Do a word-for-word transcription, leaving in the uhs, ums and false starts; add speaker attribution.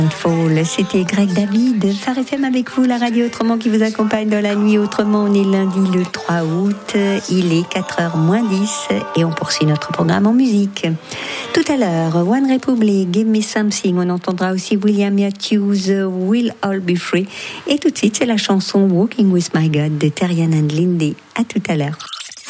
Speaker 1: Fall, c'était Greg David, Phare F M avec vous, la radio autrement qui vous accompagne dans la nuit autrement. On est lundi le trois août, il est quatre heures moins dix et on poursuit notre programme en musique. Tout à l'heure, One Republic, Give Me Something, on entendra aussi William Matthews, We'll All Be Free. Et tout de suite, c'est la chanson Walking With My God de Terrian and Lindy. À tout à l'heure.